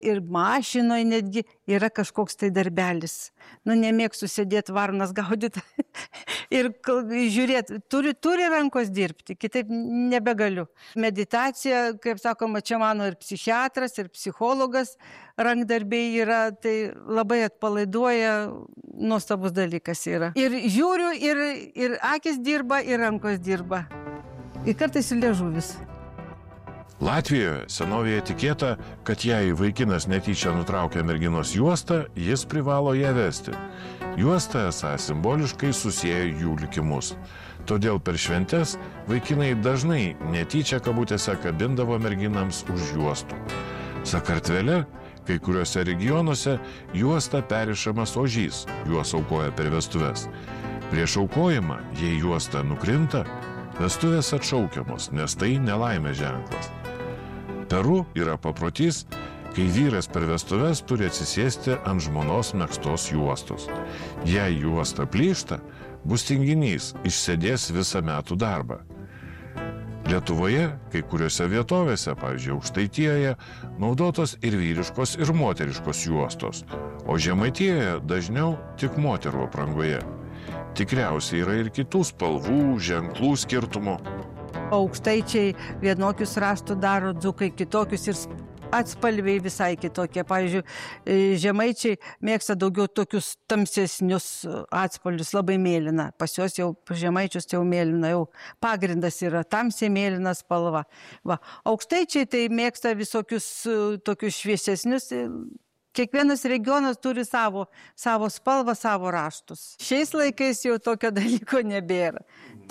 Ir mašinoje netgi yra kažkoks tai darbelis. Nu, nemėgstu sėdėti varnas gaudyti ir žiūrėti. Turi rankos dirbti, kitaip nebegaliu. Meditacija, kaip sakoma, čia mano ir psichiatras, ir psichologas rankdarbiai yra, tai labai atpalaiduoja, nuostabus dalykas yra. Ir žiūriu, ir akis dirba, ir rankos dirba. Ir kartais ir liežuvis. Latvijoje senovėje tikėta, kad jei vaikinas netyčia nutraukia merginos juostą, jis privalo ją vesti. Juosta esą simboliškai susieja jų likimus. Todėl per šventes vaikinai dažnai netyčia kabutėse kabindavo merginams už juostų. Sakartvele, kai kuriuose regionuose, juosta perišamas ožys, juos aukoja per vestuves. Prieš aukojimą, jei juosta nukrinta, vestuvės atšaukiamos, nes tai nelaimės ženklas. Peru yra paprotys, kai vyras per vestuves turi atsisėsti ant žmonos megztos juostos. Jei juosta plyšta, bus tinginys, išsėdės visą metų darbą. Lietuvoje, kai kuriuose vietovėse, pavyzdžiui, Aukštaitijoje, naudotos ir vyriškos, ir moteriškos juostos, o Žemaitijoje dažniau tik moterų aprangoje. Tikriausiai yra ir kitų spalvų, ženklų skirtumų. Aukštaičiai vienokius raštų daro, dzūkai kitokius ir atspalviai visai kitokie. Pavyzdžiui, žemaičiai mėgsta daugiau tokius tamsesnius atspalvius, labai mėlyna. Pas juos jau, žemaičius jau mėlyna, jau pagrindas yra tamsiai mėlyna spalva. Va. Aukštaičiai tai mėgsta visokius tokius šviesesnius. Kiekvienas regionas turi savo spalvą, savo raštus. Šiais laikais jau tokio dalyko nebėra.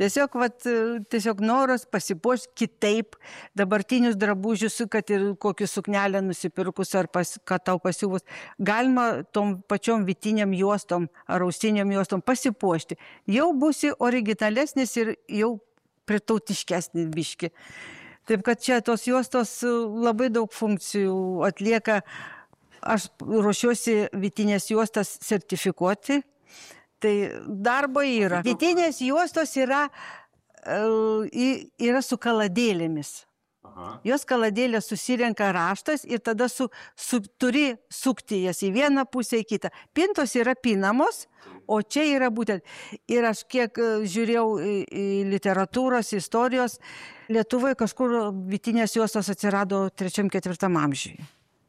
Tiesiog noras pasipuošti kitaip dabartinius drabužius, kad ir kokį suknelę nusipirkus ar kad tau pasiuvus. Galima tom pačiom vytiniam juostom ar ausiniam juostom pasipuošti. Jau būsi originalesnis ir jau pritautiškesnis biški. Taip kad čia tos juostos labai daug funkcijų atlieka. Aš ruošiuosi vytinės juostas sertifikuoti, tai darbo yra. Vytinės juostos yra su kaladėlėmis. Aha. Jos kaladėlės susirenka raštas ir tada turi sukti jas į vieną pusę, į kitą. Pintos yra pinamos, o čia yra būtent. Ir aš kiek žiūrėjau į literatūros, istorijos, Lietuvoje kažkur vytinės juostos atsirado 3-4 amžiuje.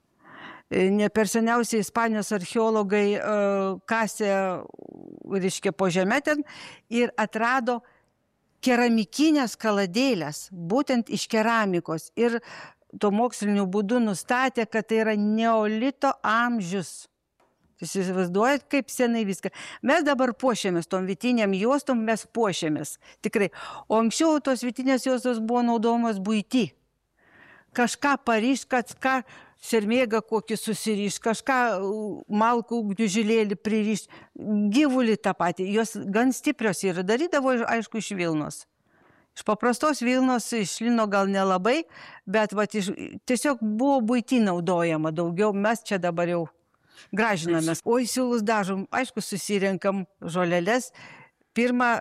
Ne per seniausiai Ispanijos archeologai kasė, reiškia, po žemę ten ir atrado keramikinės kaladėlės, būtent iš keramikos. Ir to moksliniu būdu nustatė, kad tai yra neolito amžius. Jūs įsivaizduojat, kaip senai viską. Mes dabar puošiamės tom vytiniam juostom, mes puošiamės. Tikrai. O anksčiau tos vytinės juostos buvo naudojamos buity. Kažką pariš, kažką sermėgą kokį susiriš, kažką malkų gniužulėlį pririš, gyvulį tą patį. Jos gan stiprios ir darydavo, aišku, iš vilnos. Iš paprastos vilnos, iš lino gal nelabai, bet tiesiog buvo buity naudojama daugiau. Mes čia dabar jau gražinamės. O į siūlus dažom, aišku, susirenkam žolelės. Pirmą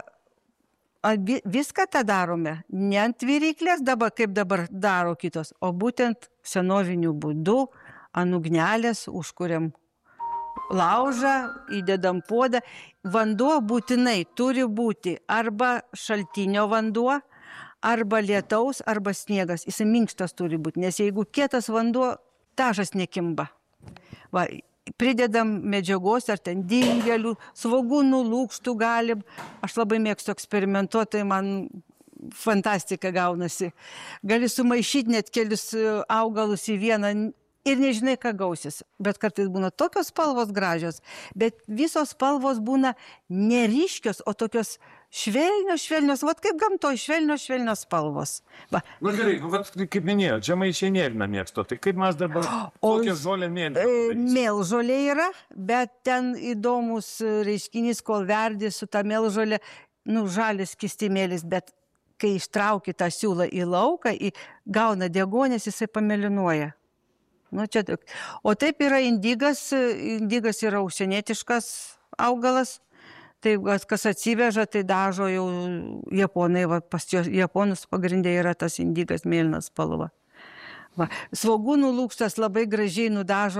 viską tą darome, ne ant viryklės dabar, kaip dabar daro kitos, o būtent senoviniu būdu ant ugnelės užkuriam laužą, įdedam puodą. Vanduo būtinai turi būti arba šaltinio vanduo, arba lietaus, arba sniegas. Jis minkštas turi būti, nes jeigu kietas vanduo, dažas nekimba. Va, pridedam medžiagos ar ten dingelių, svogūnų, lūkštų galim. Aš labai mėgstu eksperimentuoti, tai man fantastika gaunasi. Gali sumaišyti net kelius augalus į vieną ir nežinai, ką gausis. Bet kartais būna tokios spalvos gražios, bet visos spalvos būna neryškios, o tokios švelnios, vat kaip gamtoj, švelnios spalvos. Va. Na gerai, kaip minėjau, žemaičiai mėlyną mėgsto, tai kaip mes dabar kokią žolę mėlyną? Mėlžolė yra, bet ten įdomus reiškinys, kol verdi su ta mėlžolė, žalis kistimėlis, bet kai ištrauki tą siūlą į lauką, gauna degonės, jisai pamėlynuoja. O taip yra indigas yra užsienietiškas augalas. Tai kas atsiveža, tai dažo jau japonai, pas japonus pagrindė yra tas indigas mėlynas spalva. Va, svogūnų lukštas labai gražiai nudažo